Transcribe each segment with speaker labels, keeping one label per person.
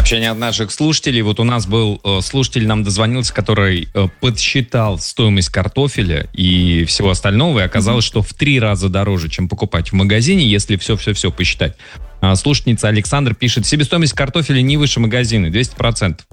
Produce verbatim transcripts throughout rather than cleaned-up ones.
Speaker 1: Сообщение от наших слушателей. Вот у нас был э, слушатель, нам дозвонился, который э, подсчитал стоимость картофеля и всего остального, и оказалось, mm-hmm. что в три раза дороже, чем покупать в магазине, если все-все-все посчитать. А слушательница Александр пишет, себестоимость картофеля не выше магазина, двести процентов.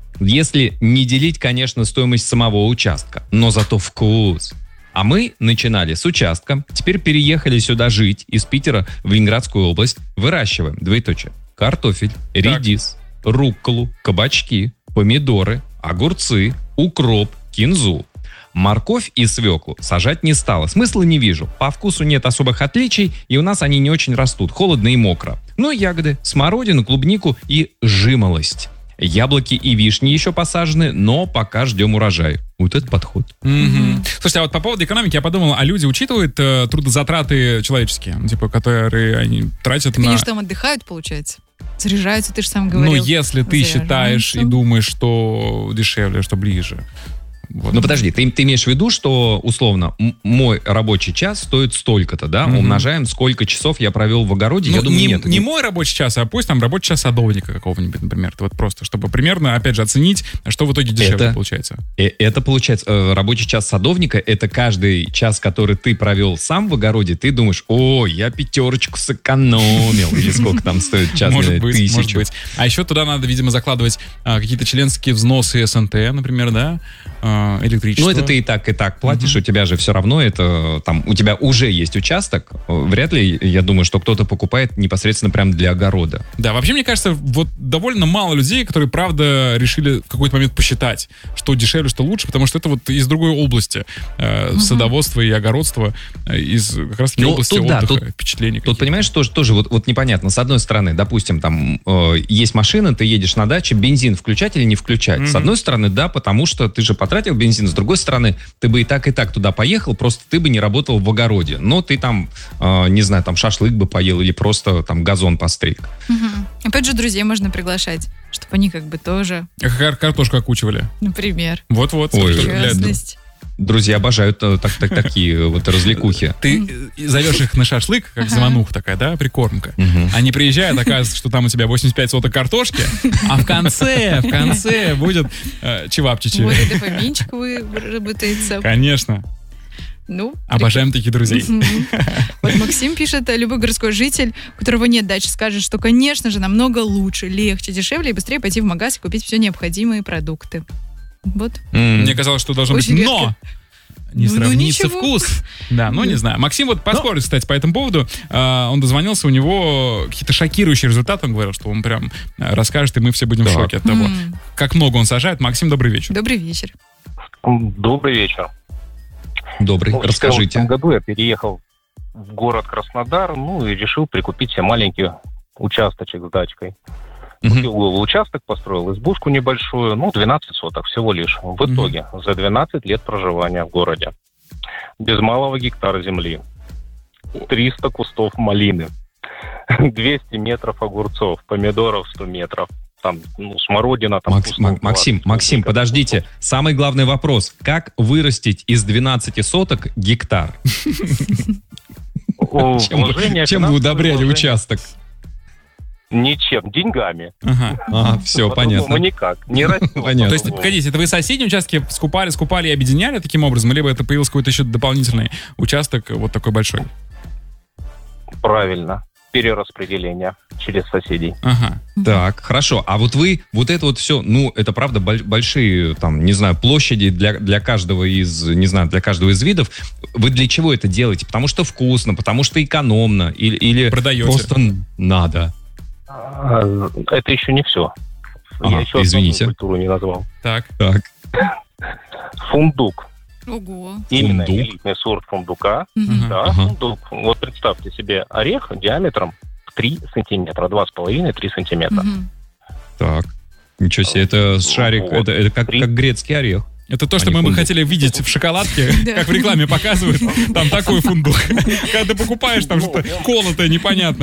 Speaker 1: Если не делить, конечно, стоимость самого участка, но зато вкус. А мы начинали с участка, теперь переехали сюда жить из Питера в Ленинградскую область, выращиваем, двоеточие, картофель, редис, так. рукколу, кабачки, помидоры, огурцы, укроп, кинзу. Морковь и свеклу сажать не стало. Смысла не вижу. По вкусу нет особых отличий, и у нас они не очень растут. Холодно и мокро. Ну и ягоды, смородину, клубнику и жимолость. Яблоки и вишни еще посажены, но пока ждем урожая. Вот это подход.
Speaker 2: Mm-hmm. Слушайте, а вот по поводу экономики я подумал, а люди учитывают э, трудозатраты человеческие, типа, которые они тратят
Speaker 3: так
Speaker 2: на...
Speaker 3: Они же там отдыхают, получается? Заряжаются, ты же сам говорил.
Speaker 2: Ну, если ты считаешь и думаешь, что дешевле, что ближе. Вот.
Speaker 1: Ну подожди, ты, ты имеешь в виду, что условно м- мой рабочий час стоит столько-то, да? Mm-hmm. Умножаем, сколько часов я провел в огороде,
Speaker 2: ну,
Speaker 1: я думаю,
Speaker 2: не,
Speaker 1: нет.
Speaker 2: Не мой рабочий час, а пусть там рабочий час садовника какого-нибудь, например. Это вот просто, чтобы примерно, опять же, оценить, что в итоге дешевле
Speaker 1: это,
Speaker 2: получается.
Speaker 1: Э- это получается, э, рабочий час садовника, это каждый час, который ты провел сам в огороде, ты думаешь, о, я пятерочку сэкономил, или сколько там стоит час,
Speaker 2: может быть,
Speaker 1: тысячу.
Speaker 2: Может быть. А еще туда надо, видимо, закладывать а, какие-то членские взносы СНТ, например, да, а, электричество.
Speaker 1: Ну, это ты и так, и так платишь, uh-huh. у тебя же все равно это, там, у тебя уже есть участок, вряд ли, я думаю, что кто-то покупает непосредственно прям для огорода.
Speaker 2: Да, вообще, мне кажется, вот довольно мало людей, которые, правда, решили в какой-то момент посчитать, что дешевле, что лучше, потому что это вот из другой области, э, uh-huh. садоводства и огородства, э, из как раз-таки
Speaker 1: ну,
Speaker 2: области
Speaker 1: тут,
Speaker 2: отдыха,
Speaker 1: да, тут,
Speaker 2: впечатлений.
Speaker 1: Тут, понимаешь, тоже, тоже вот, вот непонятно. С одной стороны, допустим, там э, есть машина, ты едешь на даче, бензин включать или не включать? Uh-huh. С одной стороны, да, потому что ты же потратил бензин, с другой стороны, ты бы и так, и так туда поехал, просто ты бы не работал в огороде. Но ты там, э, не знаю, там шашлык бы поел или просто там газон постриг.
Speaker 3: Угу. Опять же, друзей можно приглашать, чтобы они как бы тоже...
Speaker 2: Кар- картошку окучивали.
Speaker 3: Например.
Speaker 2: Вот-вот.
Speaker 1: Ой,
Speaker 3: Ясность.
Speaker 1: Друзья обожают так, так, такие вот развлекухи.
Speaker 2: Ты зовешь их на шашлык, как ага. замануха такая, да, прикормка. Угу. Они приезжают, оказывается, что там у тебя восемьдесят пять соток картошки, а в конце, в конце будет э, чевапчичи.
Speaker 3: Вот и дофаминчик выработается.
Speaker 2: Конечно.
Speaker 3: Ну,
Speaker 2: обожаем прик... таких друзей.
Speaker 3: Вот Максим пишет, любой городской житель, у которого нет дачи, скажет, что, конечно же, намного лучше, легче, дешевле и быстрее пойти в магаз и купить все необходимые продукты. Вот.
Speaker 2: Mm. Мне казалось, что должно
Speaker 3: очень
Speaker 2: быть, но не
Speaker 3: ну,
Speaker 2: сравнится
Speaker 3: ну,
Speaker 2: вкус. Да, ну не знаю. Максим вот поспорил, кстати, по этому поводу. А, он дозвонился, у него какие-то шокирующие результаты. Он говорил, что он прям расскажет, и мы все будем так. в шоке от того, mm. как много он сажает. Максим, добрый вечер.
Speaker 3: Добрый вечер.
Speaker 4: Добрый вечер.
Speaker 1: Добрый,
Speaker 4: ну,
Speaker 1: расскажите.
Speaker 4: В этом году я переехал в город Краснодар, ну и решил прикупить себе маленький участочек с дачкой. Купил uh-huh. участок, построил избушку небольшую, ну, двенадцать соток всего лишь. В итоге uh-huh. за двенадцать лет проживания в городе без малого гектара земли, триста кустов малины, двести метров огурцов, помидоров сто метров, там, ну, смородина. Там
Speaker 1: Макс, М- Максим, Максим, подождите. Самый главный вопрос. Как вырастить из двенадцати соток гектар? Чем вы удобряли участок?
Speaker 4: Ничем, деньгами.
Speaker 2: Ага.
Speaker 1: А, все, понятно.
Speaker 4: Мы никак, не растем.
Speaker 2: Понятно. То есть, погодите, это вы соседние участки скупали, скупали и объединяли таким образом, либо это появился какой-то еще дополнительный участок, вот такой большой?
Speaker 4: Правильно. Перераспределение через соседей.
Speaker 1: Ага. Так, хорошо. А вот вы, вот это вот все, ну, это правда большие, там, не знаю, площади для, для каждого из, не знаю, для каждого из видов. Вы для чего это делаете? Потому что вкусно, потому что экономно, или, или
Speaker 2: продаете?
Speaker 1: Просто надо?
Speaker 4: Это еще не все.
Speaker 1: Ага,
Speaker 4: Я еще
Speaker 1: извините.
Speaker 4: одну культуру не назвал.
Speaker 2: Так.
Speaker 1: Так.
Speaker 4: Фундук.
Speaker 3: Ого.
Speaker 4: Именно
Speaker 1: фундук?
Speaker 4: Элитный сорт фундука.
Speaker 3: Угу.
Speaker 4: Да,
Speaker 1: ага.
Speaker 4: фундук. Вот представьте себе орех диаметром три сантиметра, два с половиной - три сантиметра.
Speaker 3: Угу.
Speaker 1: Так. Ничего себе, это шарик,
Speaker 4: вот.
Speaker 1: это, это как,
Speaker 4: Три...
Speaker 1: как грецкий орех.
Speaker 2: Это то,
Speaker 1: а
Speaker 2: что мы бы
Speaker 1: фундук.
Speaker 2: хотели видеть в шоколадке, как в рекламе показывают. Там такой фундук. Когда ты покупаешь, там что-то колотое, непонятно.